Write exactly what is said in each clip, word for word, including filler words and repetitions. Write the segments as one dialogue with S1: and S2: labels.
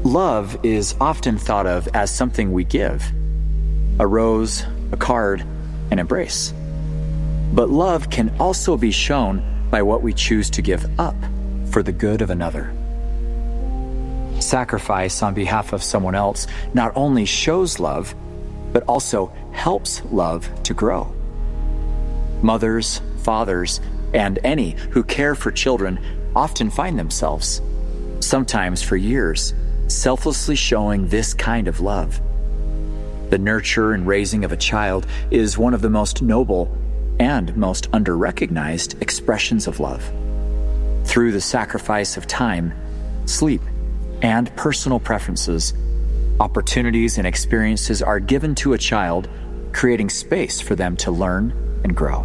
S1: Love is often thought of as something we give: a rose, a card, an embrace. But love can also be shown by what we choose to give up for the good of another. Sacrifice on behalf of someone else not only shows love, but also helps love to grow. Mothers, fathers, and any who care for children often find themselves, sometimes for years, selflessly showing this kind of love. The nurture and raising of a child is one of the most noble and most under-recognized expressions of love. Through the sacrifice of time, sleep, and personal preferences, opportunities and experiences are given to a child, creating space for them to learn and grow.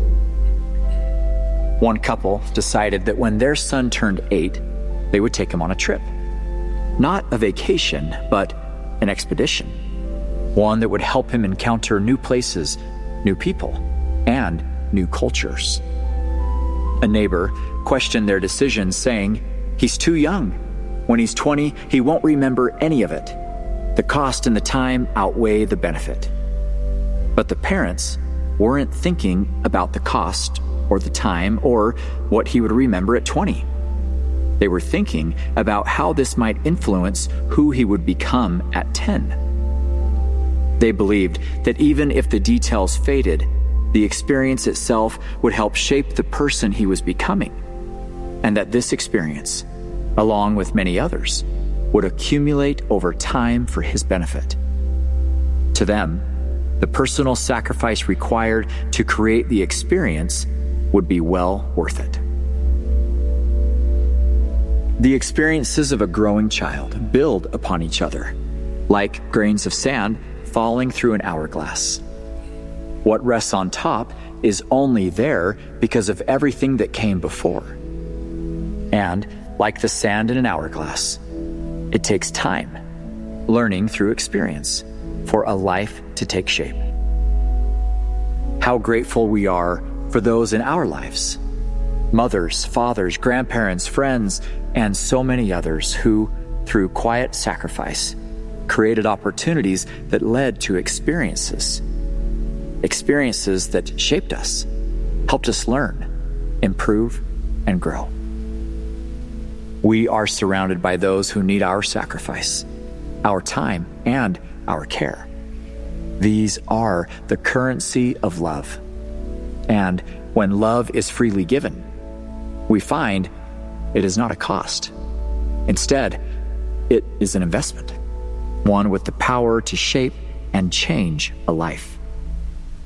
S1: One couple decided that when their son turned eight, they would take him on a trip. Not a vacation, but an expedition. One that would help him encounter new places, new people, and new cultures. A neighbor questioned their decision, saying, "He's too young. When he's twenty, he won't remember any of it. The cost and the time outweigh the benefit." But the parents weren't thinking about the cost or the time or what he would remember at twenty. They were thinking about how this might influence who he would become at ten. They believed that even if the details faded, the experience itself would help shape the person he was becoming, and that this experience, along with many others, would accumulate over time for his benefit. To them, the personal sacrifice required to create the experience would be well worth it. The experiences of a growing child build upon each other, like grains of sand falling through an hourglass. What rests on top is only there because of everything that came before. And, like the sand in an hourglass, it takes time, learning through experience, for a life to take shape. How grateful we are for those in our lives, mothers, fathers, grandparents, friends, and so many others who, through quiet sacrifice, created opportunities that led to experiences. Experiences that shaped us, helped us learn, improve, and grow. We are surrounded by those who need our sacrifice, our time, and our care. These are the currency of love. And when love is freely given, we find it is not a cost. Instead, it is an investment, one with the power to shape and change a life.